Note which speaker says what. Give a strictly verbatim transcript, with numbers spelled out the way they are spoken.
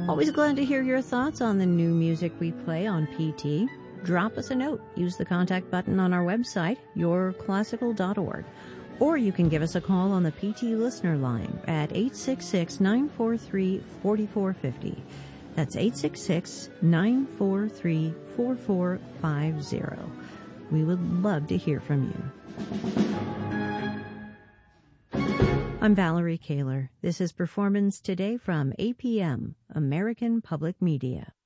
Speaker 1: Always glad to hear your thoughts on the new music we play on P T. Drop us a note. Use the contact button on our website, your classical dot org. Or you can give us a call on the P T listener line at eight six six, nine four three, four four five zero. That's eight six six, nine four three, four four five zero. We would love to hear from you. I'm Valerie Kaler. This is Performance Today from A P M, American Public Media.